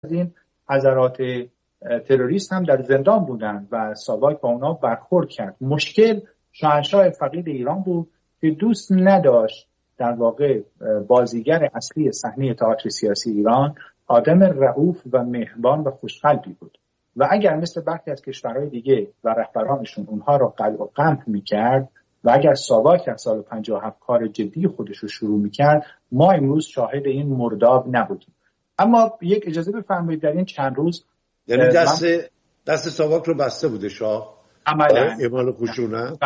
این حضرات تروریست هم در زندان بودند و ساواک با اونا برخورد کرد. مشکل شاهنشاه فقید ایران بود که دوست نداشت در واقع بازیگر اصلی صحنه تئاتر سیاسی ایران آدم رئوف و مهربان و خوشقلبی بود و اگر مثل برخی از کشورهای دیگه و رهبرانشون اونها رو قلع و قمع میکرد و اگر ساواک در سال 57 کار جدی خودش رو شروع میکرد، ما امروز شاهد این مرداب نبودیم. اما یک اجازه بفرمایید در این چند روز، یعنی دست ساواک رو بسته بوده شاه عملاً اعمال خشونت.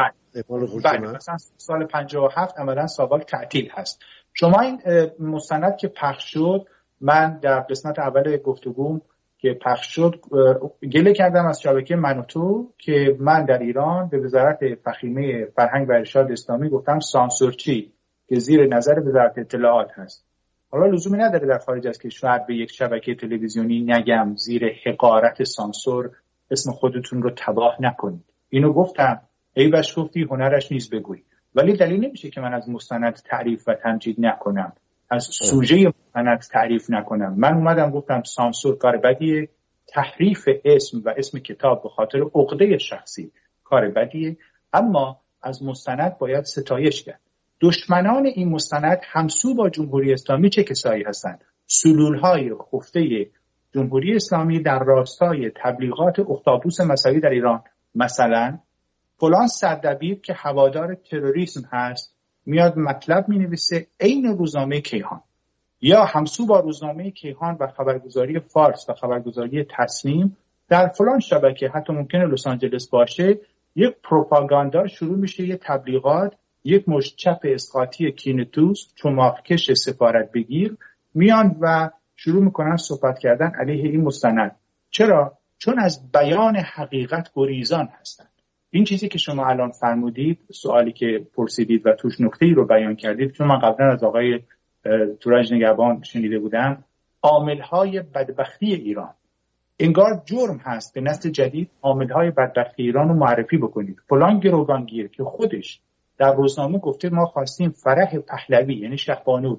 بله، مثلا سال 57 عملاً ساواک تعطیل هست. شما این مستند که پخش شد، من در قسمت اول گفتگوم که پخش شد گله کردم از شبکه منوتو که من در ایران به وزارت فخیمه فرهنگ و ارشاد اسلامی گفتم سانسورچی که زیر نظر وزارت اطلاعات هست. حالا لزومی نداره در خارج از کشور به یک شبکه تلویزیونی نگم زیر حقارت سانسور اسم خودتون رو تباه نکنید. اینو گفتم، ایوش گفتی هنرش نیز بگوی. ولی دلیل نمیشه که من از مستند تعریف و تمجید نکنم، از سوژه مستند تعریف نکنم. من اومدم گفتم سانسور کار بدیه، تحریف اسم و اسم کتاب به خاطر عقده شخصی کار بدیه، اما از مستند باید ستایش کرد. دشمنان این مستند همسو با جمهوری اسلامی چه کسایی هستند؟ سلولهای خفته جمهوری اسلامی در راستای تبلیغات اختاپوس مساوی در ایران. مثلا فلان سردبیر که هوادار تروریسم هست میاد مطلب مینویسه عین روزنامه کیهان، یا همسو با روزنامه کیهان و خبرگزاری فارس و خبرگزاری تصنیم در فلان شبکه، حتی ممکنه لس آنجلس باشه، یک پروپاگاندا شروع میشه، یک تبلیغات، یک مشت چپ اسقاطی کینه‌توز چماقکش سفارت بگیر میان و شروع میکنن صحبت کردن علیه این مستند. چرا؟ چون از بیان حقیقت گریزان هستند. این چیزی که شما الان فرمودید، سوالی که پرسیدید و توش نکته‌ای رو بیان کردید، چون من قبلا از آقای تورج نگهبان شنیده بودم، عامل‌های بدبختی ایران انگار جرم هست به نسل جدید عامل‌های بدبختی ایران رو معرفی بکنید. فلان گروگانگیر که خودش در روزنامه گفته ما خواستیم فرح پهلوی یعنی شهبانو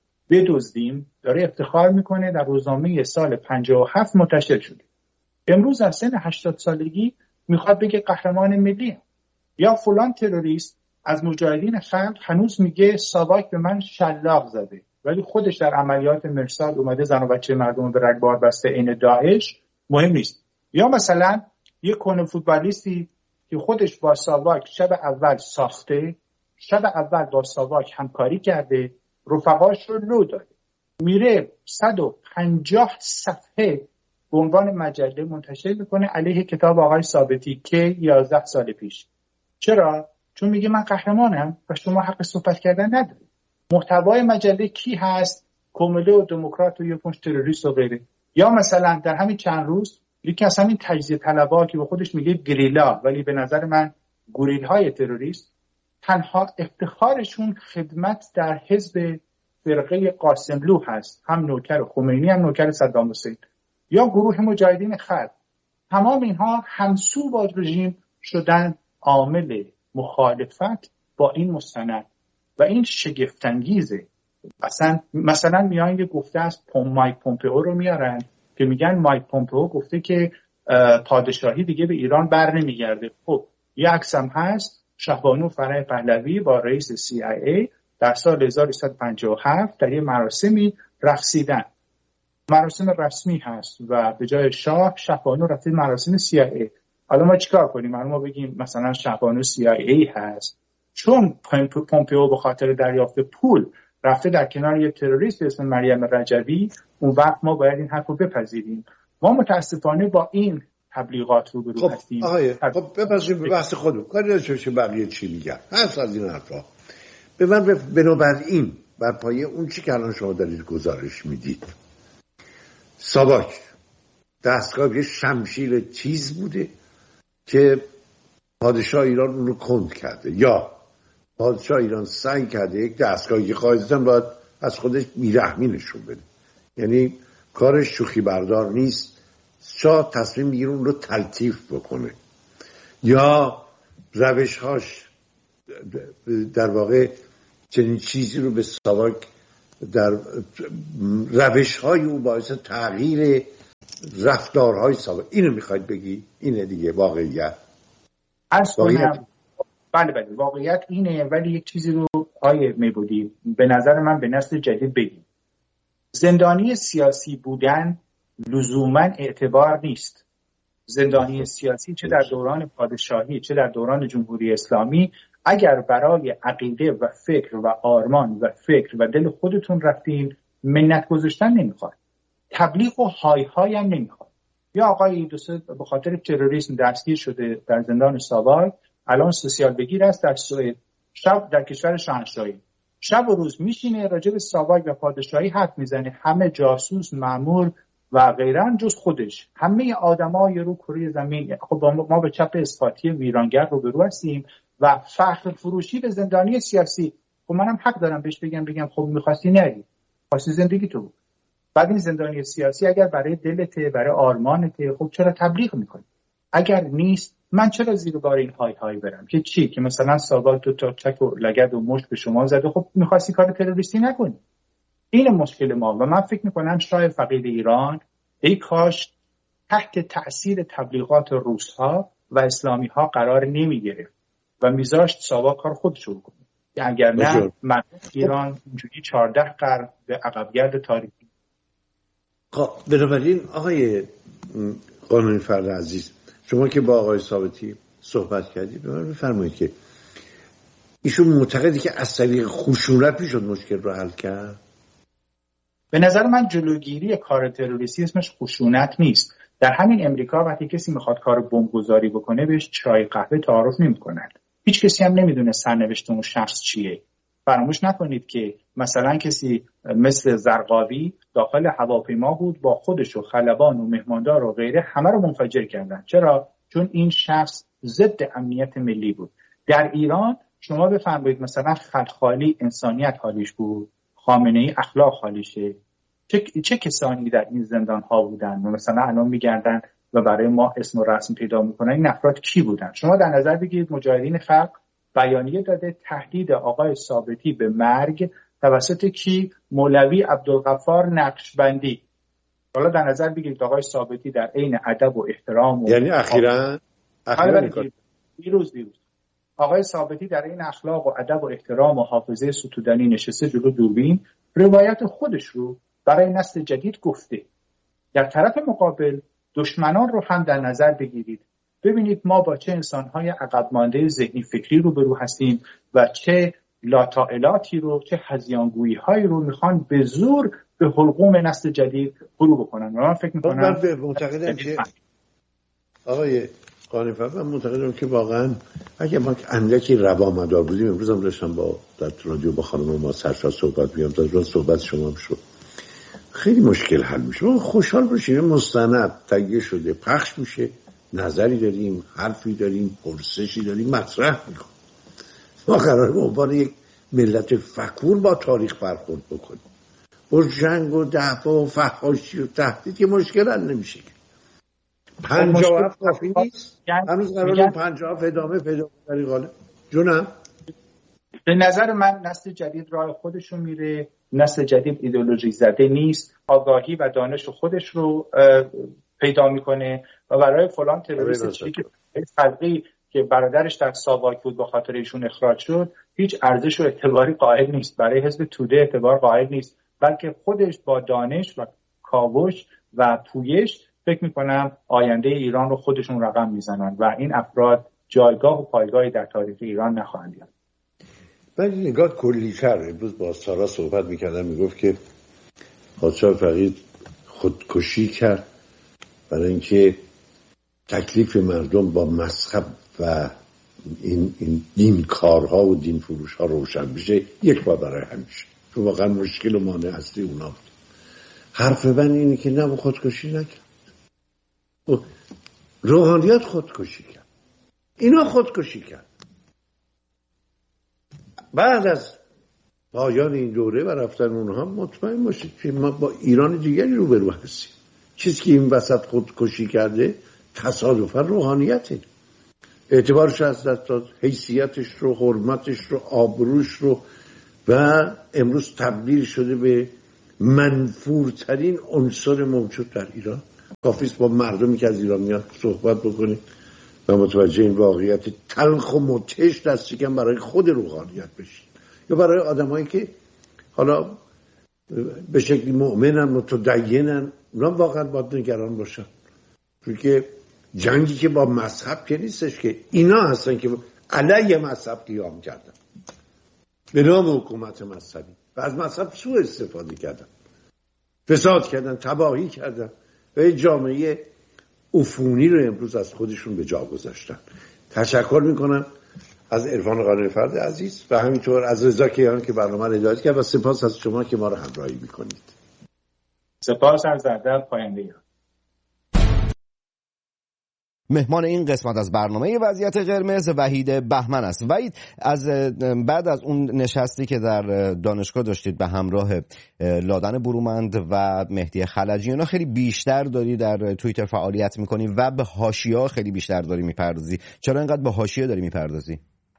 بدزدیم، داره افتخار میکنه در روزنامه سال 57 منتشر شده. امروز از سن 80 سالگی میخواد بگه قهرمان ملی. یا فلان تروریست از مجاهدین خلق هنوز میگه ساواک به من شلاق زده، ولی خودش در عملیات مرصاد اومده زن و بچه مردم به رگبار بسته عین داعش. مهم نیست. یا مثلا یک کون فوتبالیستی که خودش با ساواک شب اول ساخته، شب اول با ساواک همکاری کرده، رفقاش رو لو داده، میره 150 صفحه به عنوان مجله منتشر میکنه علیه کتاب آقای ثابتی که 11 سال پیش. چرا؟ چون میگه من قهرمانم و شما حق صحبت کردن ندارید. محتوای مجله کی هست؟ کمله و دموکرات و یه پنج تروریست و غیره. یا مثلا در همین چند روز یکی از همین تجزیه طلبها که به خودش میگه گریلا، ولی به نظر من گوریلهای تروریست، تنها افتخارشون خدمت در حزب فرقه قاسملو هست، هم نوکر خمینی هم نوکر صدام حسین، یا گروه مجاهدین خلق. تمام اینها همسو با رژیم شدن عامل مخالفت با این مستند و این شگفت‌انگیزه. مثلا میان یه گفته از مایک پومپئو رو میارن که میگن مایک پومپئو گفته که پادشاهی دیگه به ایران بر نمیگرده. خب یه عکس هم هست، شهبانو فرح پهلوی با رئیس CIA در سال 1357 در یه مراسمی رقصیدن. مراسم رسمی هست و به جای شاه شهبانو رفته مراسم CIA. حالا ما چیکار کنیم؟ ما بگیم مثلا شهبانو CIA هست چون پومپئو به خاطر دریافت پول رفته در کنار یه تروریست به اسم مریم رجبی، اون وقت ما باید این حرف رو بپذیریم. ما متاسفانه با این تبلیغات رو برو هستیم. خب بپذیریم به بحث خودم، کاری نداشته بقیه چی میگن، هست از این حرفا. بنابراین بر پایه اون چی که الان شما دارید گزارش میدید، ساواک دستگاه یه شمشیر تیز بوده که پادشاه ایران اون رو کند کرده، یا پادشاه ایران سعی کرده یک دستگاهی که قاعدتاً باید از خودش بیرحمی نشون بده، یعنی کارش شوخی بردار نیست، شاه تصمیم میگیره اون رو تلطیف بکنه، یا روشهاش در واقع چنین چیزی رو به ساواک در روشهای او باعث تغییر رفتارهای سابق. اینو میخواید بگی؟ اینه دیگه واقعیت. بله واقعیت اینه. ولی یک چیزی رو آیه میبودی به نظر من به نسل جدید بگیم. زندانی سیاسی بودن لزوما اعتبار نیست. زندانی سیاسی چه در دوران پادشاهی چه در دوران جمهوری اسلامی، اگر برای عقیده و فکر و آرمان و فکر و دل خودتون رفتین، منت گذاشتن نمیخواد، تبلیغ و های های هم نمیخواد. یا آقای دوست به خاطر تروریسم دستگیر شده در زندان ساواک، الان سوسیال بگیر است در سوئد، شب در کشور شاهنشاهی شب و روز میشینه راجع به ساواک و پادشاهی حرف میزنه، همه جاسوس مأمور و غیره جز خودش، همه آدمای رو کره زمین. خب ما به چپ اثباتی ویرانگر رو برو هستیم و فخر فروشی به زندانی سیاسی. خب منم حق دارم بهش بگم خب می‌خواستی نری، خواستی زندگی تو. بعد این زندانی سیاسی اگر برای دلته، برای آرمانته، خب چرا تبلیغ می‌کنی؟ اگر نیست من چرا زیر بار این های های برم که چی؟ که مثلا ساواک دو تا چک و لگد و مشت به شما زده، خب می‌خواستی کار تروریستی نکنی. این مشکل ما. و من فکر می‌کنم شاه فقید ایران ای کاش تحت تأثیر تبلیغات روس‌ها و اسلامی‌ها قرار نمی‌گرفت و میذاشت ساواک کار خود شروع کنه. اگر نه مردم ایران اینجوری 14 قرن به عقبگرد تاریخی. بنابراین آقای قانونی‌فرد عزیز، شما که با آقای ثابتی صحبت کردید به من بفرمایید که ایشون معتقدی که از طریق خشونت میشد مشکل رو حل کرد؟ به نظر من جلوگیری کار تروریستی اسمش خشونت نیست. در همین امریکا وقتی کسی میخواد کار بمبگذاری بکنه بهش چای قهوه تعارف نمیکنن. هیچ کسی هم نمیدونه سرنوشت اون شخص چیه. فراموش نکنید که مثلا کسی مثل زرقاوی داخل هواپیما بود، با خودش و خلبان و مهماندار و غیره همه رو منفجر کردن. چرا؟ چون این شخص ضد امنیت ملی بود. در ایران شما بفرمایید مثلا خلخالی انسانیت حالیش بود، خامنه‌ای اخلاق حالیشه. چه کسانی در این زندان ها بودن و مثلا الان میگردن و برای ما اسم و رسم پیدا میکنن؟ این افراد کی بودن؟ شما در نظر بگیرید مجاهدین خلق بیانیه داده تهدید آقای ثابتی به مرگ توسط کی؟ مولوی عبدالغفار نقشبندی. حالا در نظر بگیرید آقای ثابتی در عین ادب و احترام و یعنی اخیراً دیروز آقای ثابتی در این اخلاق و ادب و احترام و حافظه ستودنی نشسته جلو دوربین روایت خودش رو برای نسل جدید گفته. در طرف مقابل دشمنان رو هم در نظر بگیرید. ببینید ما با چه انسان‌های عقب مانده ذهنی فکری رو برو هستیم و چه لاتائلاتی رو، چه هذیانگویی‌هایی رو میخوان به زور به حلقوم نسل جدید فرو بکنن. و من فکر می‌کنم من معتقدم که آقای قانی‌فر، من معتقدم که واقعا اگه ما اندکی روامدار بودیم، امروز هم داشتم با در رادیو با خانم ما سرشاد صحبت می‌کردم، در صحبت شما هم شد، خیلی مشکل حل میشه. ما خوشحال باشیم مستند تهیه شده پخش میشه، نظری داریم، حرفی داریم، پرسشی داریم، مطرح میکنیم. ما قراره به عنوان یک ملت فکور با تاریخ برخورد بکنیم. با جنگ و دعوا و فحاشی و تهدید که مشکل حل نمیشه. 57 کافی نیست. هنوز قراره 57 ادامه پیدا کنه. غالب جونم به نظر من نسل جدید راه خودش رو میره. نسل جدید ایدئولوژی زده نیست، آگاهی و دانش خودش رو پیدا میکنه و برای فلان تروریست چیزی که خلقی که برادرش در ساواک بود با خاطر ایشون اخراج شد هیچ ارزش و اعتباری قائل نیست، برای حزب توده اعتبار قائل نیست، بلکه خودش با دانش و کاوش و پویش فکر میکنم آینده ایران رو خودشون رقم میزنن و این افراد جایگاه و پایگاهی در تاریخ ایران نخواهند یافت. من نگاه کلی‌تر امروز با سارا صحبت میکردم، میگفت که پادشاه فقید خودکشی کرد برای اینکه تکلیف مردم با مذهب و این دین کارها و دین فروش ها روشن بشه یک بار برای همیشه، چون واقعا مشکل و مانع اصلی اونا بود. حرف من اینه که نه، خودکشی نکرد، روحانیت خودکشی کرد، اینا خودکشی کرد. بعد از پایان این دوره و رفتن اونها مطمئن باشید که ما با ایران دیگری روبرو هستیم. چیزی که این وسط خودکشی کرده تصادفاً روحانیته، اعتبارش از دست داد، حیثیتش رو، حرمتش رو، آبروش رو، و امروز تبدیل شده به منفورترین عنصر موجود در ایران. کافیست با مردمی که از ایران میاد صحبت بکنید و متوجه این واقعیت تلخ و متش دستشکن برای خود روحانیت بشید یا برای آدمایی که حالا به شکلی مؤمنن متدینن، اونا واقعا باید نگران باشن، چون که جنگی که با مذهب که نیستش، که اینا هستن که علیه مذهب قیام کردن به نام حکومت مذهبی و از مذهب سوء استفاده کردن، فساد کردن، تباهی کردن و یه جامعه عفونی رو امروز از خودشون به جا گذاشتن. تشکر میکنم از عرفان قانع‌فرد عزیز و همینطور از رضا کیهان که برنامه رو هدایت کرد و سپاس از شما که ما رو همراهی میکنید. سپاس از در پاینده ایران. مهمان این قسمت از برنامه وضعیت قرمز وحید بهمن است. وحید، از بعد از اون نشستی که در دانشگاه داشتید به همراه لادن برومند و مهدی خلجی، اونا خیلی بیشتر داری در توییتر فعالیت میکنی و به حاشیه‌ها خیلی بیشتر داری میپردازی. چرا اینقدر به حاشیه داری میپردازی؟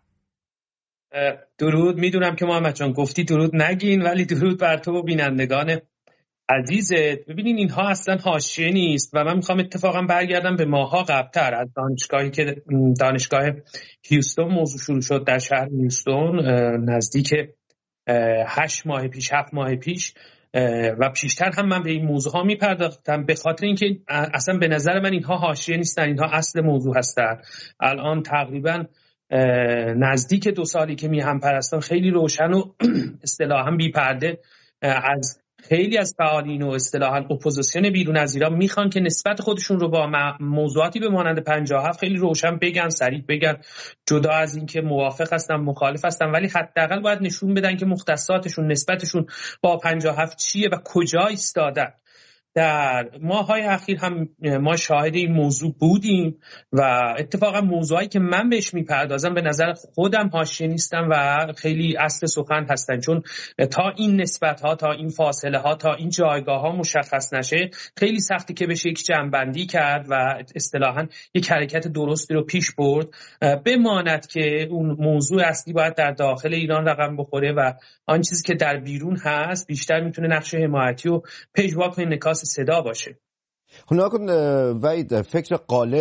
درود. میدونم که محمد جان گفتی درود نگین، ولی درود بر تو و بینندگان عزیزت. ببینین اینها اصلا حاشیه نیست و من میخوام اتفاقا برگردم به ماها قبلتر از دانشگاهی که دانشگاه هیوستون موضوع شروع شد در شهر هیوستون نزدیک 8 ماه پیش 7 ماه پیش و پیشتر هم من به این موضوع ها میپرداختم، به خاطر اینکه اصلا به نظر من اینها حاشیه نیستن، اینها اصل موضوع هستن. الان تقریبا نزدیک 2 سالی که میهم پرستان خیلی روشن و اصطلاحاً بی پرده از خیلی از فعالین و اصطلاحاً اپوزیسیون بیرون از ایران میخوان که نسبت خودشون رو با موضوعاتی به مانند 57 خیلی روشن بگن، صریح بگن، جدا از این که موافق هستن مخالف هستن، ولی حداقل باید نشون بدن که مختصاتشون نسبتشون با 57 چیه و کجا ایستادن. در ماه‌های اخیر هم ما شاهد این موضوع بودیم و اتفاقا موضوعی که من بهش میپردازم به نظر خودم حاشیه نیستن و خیلی اصل سخن هستن، چون تا این نسبت‌ها، تا این فاصله ها، تا این جایگاه‌ها مشخص نشه خیلی سختی که بشه یک جمع‌بندی کرد و اصطلاحاً یک حرکت درستی رو پیش برد، بماند که اون موضوع اصلی باید در داخل ایران رقم بخوره و آن چیزی که در بیرون هست بیشتر میتونه نقش حمایتی و پژواک و انعکاس صدا باشه. نکن وحید، فکر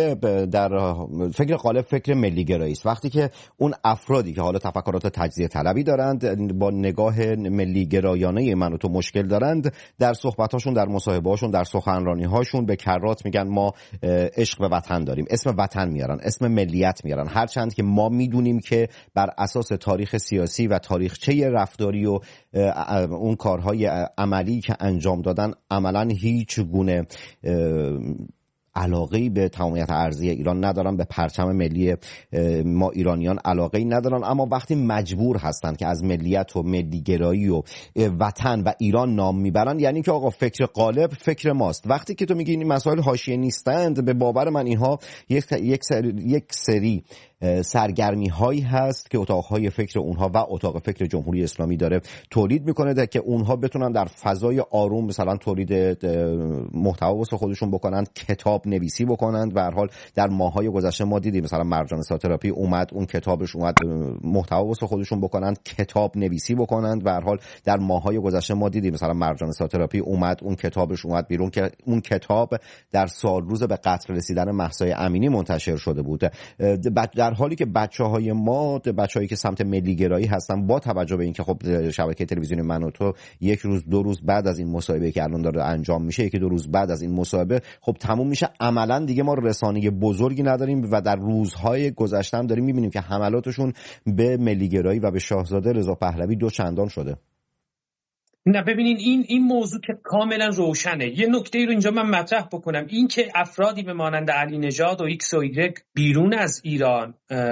قالب فکر ملی گرایی است. وقتی که اون افرادی که حالا تفکرات تجزیه طلبی دارند، با نگاه ملی گرایانه من و تو مشکل دارند، در صحبتاشون، در مصاحبه‌هاشون، در سخنرانی‌هاشون به کرات میگن ما عشق به وطن داریم، اسم وطن میارن، اسم ملیت میارن، هرچند که ما میدونیم که بر اساس تاریخ سیاسی و تاریخچه رفتاری و اون کارهای عملی که انجام دادن عملاً هیچ گونه علاقه‌ای به تمامیت ارضی ایران ندارن، به پرچم ملی ما ایرانیان علاقه‌ای ندارن، اما وقتی مجبور هستن که از ملیت و ملی گرایی و وطن و ایران نام میبرن، یعنی که آقا فکر قالب فکر ماست. وقتی که تو میگی این مسائل حاشیه نیستند، به باور من اینها یک سری سرگرمی هایی هست که اتاقهای فکر اونها و اتاق فکر جمهوری اسلامی داره تولید میکنه که اونها بتونن در فضای آروم مثلا تولید محتوا واسه خودشون بکنن، کتاب نویسی بکنن. به هر حال در ماهای گذشته ما دیدیم مثلا مرجان ساتراپی اومد، اون کتابش اومد، محتوا واسه خودشون بکنن، کتاب نویسی بکنن. به هر حال در ماهای گذشته ما دیدیم مثلا مرجان ساتراپی اومد، اون کتابش اومد بیرون که اون کتاب در سال روز به قتل رسیدن مهسا امینی منتشر شده بود. در حالی که بچه‌های ما، بچه‌هایی که سمت ملی گرایی هستن، با توجه به اینکه خب شبکه تلویزیونی من و تو 1 روز 2 روز بعد از این مصاحبه که الان داره انجام میشه، 1-2 روز بعد از این مصاحبه خب تموم میشه، عملاً دیگه ما رسانه بزرگی نداریم و در روزهای گذشته هم داریم میبینیم که حملاتشون به ملی گرایی و به شاهزاده رضا پهلوی 2 چندان شده. نه ببینین این موضوع که کاملا روشنه. یه نکته رو اینجا من مطرح بکنم، این که افرادی به مانند علی نژاد و ایکس و ایگرگ بیرون از ایران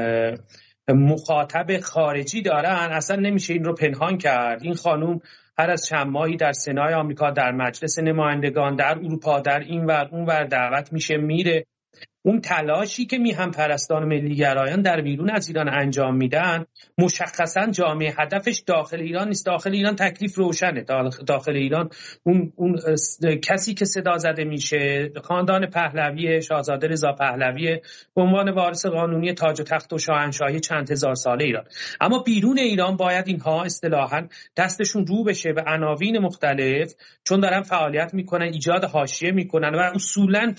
مخاطب خارجی دارن، اصلا نمیشه این رو پنهان کرد. این خانوم هر از چند ماهی در سنای آمریکا، در مجلس نمایندگان، در اروپا، در این ور اون ور دعوت میشه، میره اون تلاشی که میهم پرستان ملیگرایان در بیرون از ایران انجام میدن مشخصا جامعه هدفش داخل ایران نیست. داخل ایران تکلیف روشنه. داخل ایران اون کسی که صدا زده میشه خاندان پهلوی، شاهزاده رضا پهلوی به عنوان وارث قانونی تاج و تخت و شاهنشاهی چند هزار ساله ایران. اما بیرون ایران باید اینها اصطلاحاً دستشون رو بشه به عناوین مختلف، چون دارن فعالیت میکنن، ایجاد حاشیه میکنن و اصولاً